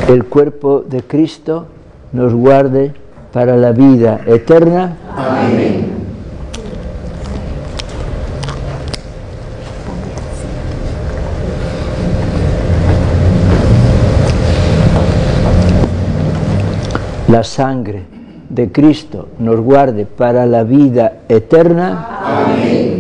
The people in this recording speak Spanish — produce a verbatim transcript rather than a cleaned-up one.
el cuerpo de Cristo nos guarde para la vida eterna. Amén. La sangre de Cristo nos guarde para la vida eterna. Amén.